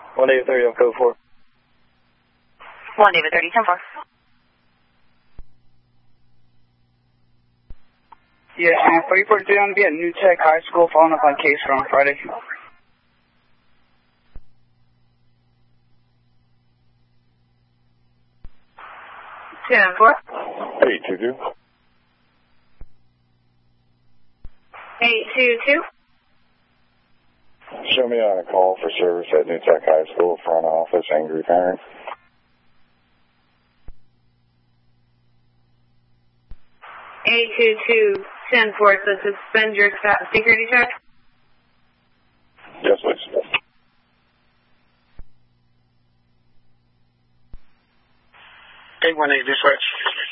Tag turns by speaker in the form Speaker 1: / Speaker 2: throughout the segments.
Speaker 1: 1 David 30 on code 4.
Speaker 2: 1 David 30, 10-4.
Speaker 3: Yes, man. 3043 on to be at New Tech High School, following up on case from Friday.
Speaker 2: Ten four.
Speaker 4: 822.
Speaker 2: 822.
Speaker 4: Show me on a call for service at New Tech High School, front office, angry parent.
Speaker 2: 822 10-4, so suspend your security check.
Speaker 4: Yes, please.
Speaker 1: 818 dispatch.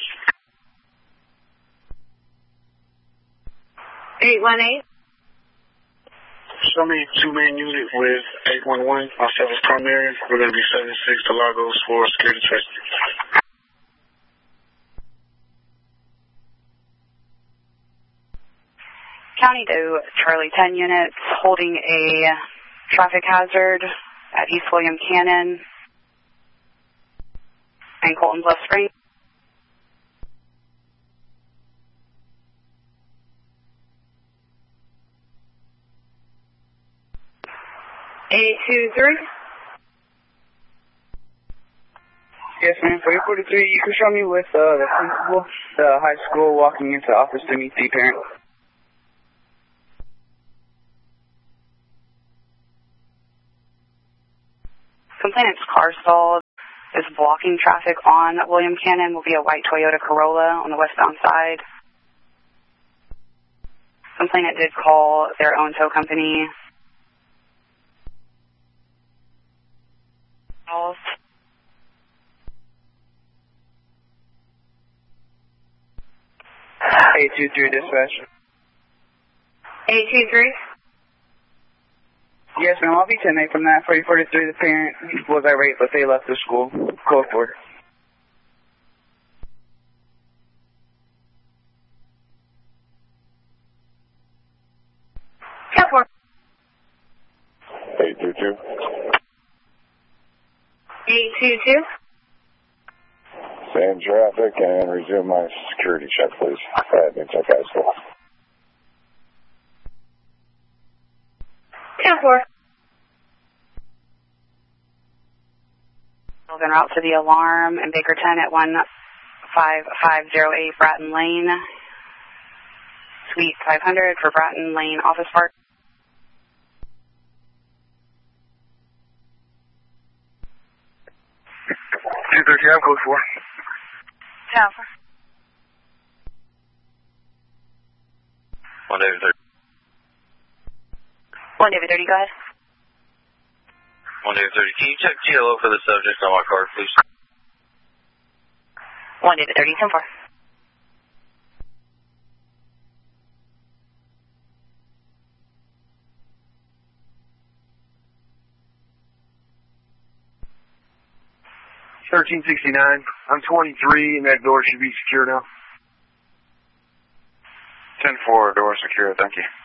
Speaker 2: 818.
Speaker 1: Show me 2-man unit with 811. Myself is primary. We're going to be 76 to Lagos for security check.
Speaker 5: County to Charlie 10 units holding a traffic hazard at East William Cannon and Colton Bluff Spring.
Speaker 2: Eight two three.
Speaker 3: Yes, ma'am. 3043, you can show me with the principal, the high school, walking into the office to meet the parent.
Speaker 5: Complainant's car stalled is blocking traffic on William Cannon. Will be a white Toyota Corolla on the westbound side. Complainant did call their own tow company.
Speaker 3: 823 dispatch.
Speaker 2: 823.
Speaker 3: Yes, ma'am. I'll be 10-8 from that. 3043, the parent was irate, but they left the school. Code 4.
Speaker 2: Ten four.
Speaker 4: 822.
Speaker 2: 822.
Speaker 4: Stay in traffic and resume my security check, please. At New Tech High School.
Speaker 2: 10-4.
Speaker 5: En route to the alarm in Bakerton at 15508 Bratton Lane, Suite 500 for Bratton Lane Office Park.
Speaker 1: I'm code 4.
Speaker 2: 10-4.
Speaker 1: 1 David 30.
Speaker 2: 1 David 30, go ahead.
Speaker 1: 1 David 30. Can you check GLO for the subject on my card, please?
Speaker 2: 1 David 30, 10-4.
Speaker 1: $1369. I'm 23, and that door should be secure now. 10-4, door secure. Thank you.